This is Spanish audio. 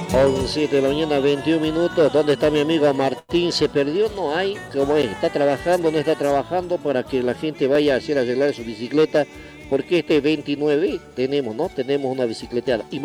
11 de la mañana, 21 minutos. ¿Dónde está mi amigo Martín? ¿Se perdió? No hay. ¿Cómo es? ¿Está trabajando? ¿No está trabajando? Para que la gente vaya a hacer arreglar su bicicleta. Porque este 29 tenemos, ¿no? Tenemos una bicicleteada.